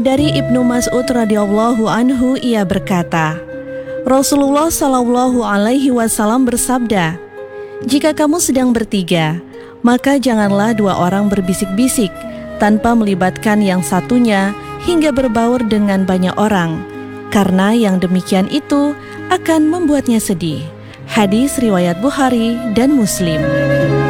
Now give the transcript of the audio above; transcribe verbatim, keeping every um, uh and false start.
Dari Ibnu Mas'ud radhiyallahu anhu, ia berkata, Rasulullah shallallahu alaihi wasallam bersabda, "Jika kamu sedang bertiga, maka janganlah dua orang berbisik-bisik tanpa melibatkan yang satunya hingga berbaur dengan banyak orang, karena yang demikian itu akan membuatnya sedih." Hadis riwayat Bukhari dan Muslim.